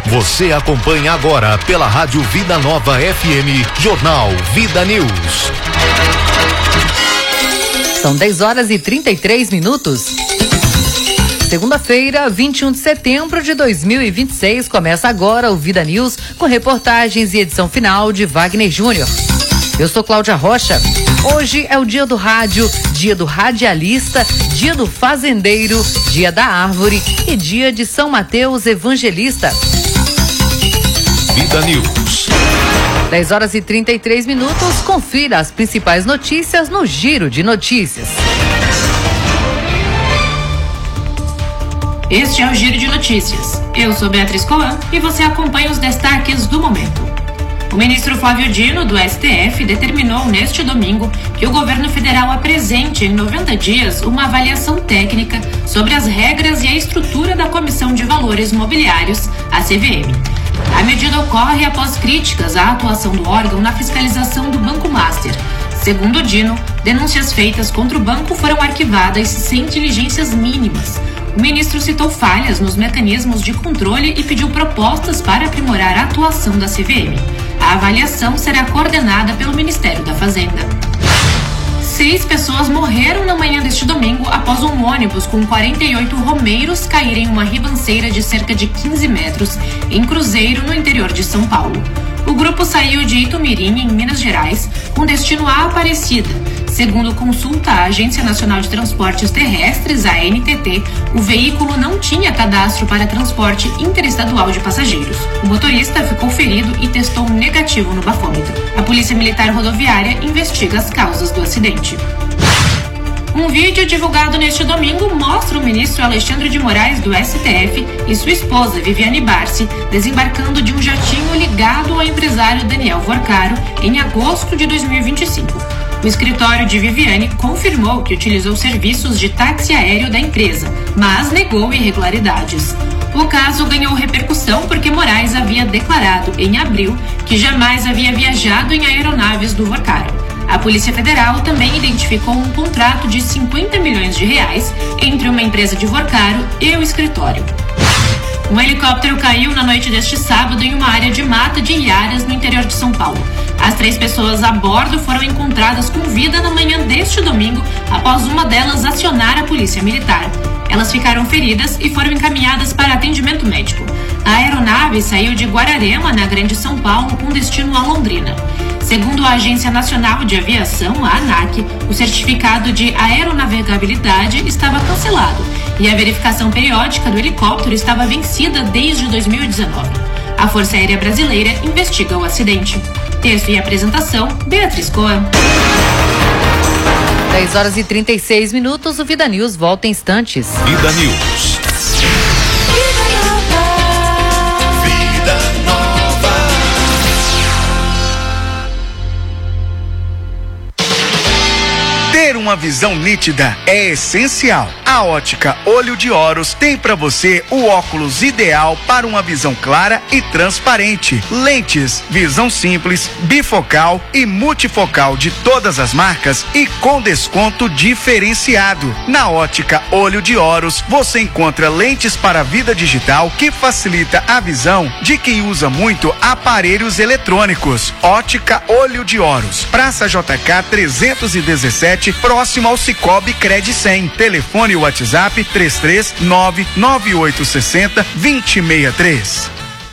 Você acompanha agora pela Rádio Vida Nova FM, Jornal Vida News. São 10h33. Segunda-feira, 21 de setembro de 2026, começa agora o Vida News com reportagens e edição final de Wagner Júnior. Eu sou Cláudia Rocha. Hoje é o dia do rádio, dia do radialista, dia do fazendeiro, dia da árvore e dia de São Mateus Evangelista. Vida News. 10h33, confira as principais notícias no Giro de Notícias. Este é o Giro de Notícias. Eu sou Beatriz Coan e você acompanha os destaques do momento. O ministro Flávio Dino, do STF, determinou neste domingo que o governo federal apresente em 90 dias uma avaliação técnica sobre as regras e a estrutura da Comissão de Valores Mobiliários, a CVM. A medida ocorre após críticas à atuação do órgão na fiscalização do Banco Master. Segundo Dino, denúncias feitas contra o banco foram arquivadas sem diligências mínimas. O ministro citou falhas nos mecanismos de controle e pediu propostas para aprimorar a atuação da CVM. A avaliação será coordenada pelo Ministério da Fazenda. 6 pessoas morreram na manhã deste domingo após um ônibus com 48 romeiros cair em uma ribanceira de cerca de 15 metros em Cruzeiro, no interior de São Paulo. O grupo saiu de Itumirim, em Minas Gerais, com destino à Aparecida. Segundo consulta à Agência Nacional de Transportes Terrestres, a ANTT, o veículo não tinha cadastro para transporte interestadual de passageiros. O motorista ficou ferido e testou negativo no bafômetro. A Polícia Militar Rodoviária investiga as causas do acidente. Um vídeo divulgado neste domingo mostra o ministro Alexandre de Moraes, do STF, e sua esposa, Viviane Barsi, desembarcando de um jatinho ligado ao empresário Daniel Vorcaro em agosto de 2025. O escritório de Viviane confirmou que utilizou serviços de táxi aéreo da empresa, mas negou irregularidades. O caso ganhou repercussão porque Moraes havia declarado, em abril, que jamais havia viajado em aeronaves do Vorcaro. A Polícia Federal também identificou um contrato de 50 milhões de reais entre uma empresa de Vorcaro e o escritório. Um helicóptero caiu na noite deste sábado em uma área de mata de Iaras, no interior de São Paulo. As 3 pessoas a bordo foram encontradas com vida na manhã deste domingo, após uma delas acionar a Polícia Militar. Elas ficaram feridas e foram encaminhadas para atendimento médico. A aeronave saiu de Guararema, na Grande São Paulo, com destino a Londrina. Segundo a Agência Nacional de Aviação, a ANAC, o certificado de aeronavegabilidade estava cancelado e a verificação periódica do helicóptero estava vencida desde 2019. A Força Aérea Brasileira investiga o acidente. Texto e apresentação, Beatriz Coan. 10h36, o Vida News volta em instantes. Vida News. Ter uma visão nítida é essencial. A Ótica Olho de Horus tem para você o óculos ideal para uma visão clara e transparente. Lentes, visão simples, bifocal e multifocal de todas as marcas e com desconto diferenciado. Na Ótica Olho de Horus você encontra lentes para a vida digital que facilita a visão de quem usa muito aparelhos eletrônicos. Ótica Olho de Horus, Praça JK 317, próximo ao Cicobi Cred 100. Telefone WhatsApp 3399860-2063.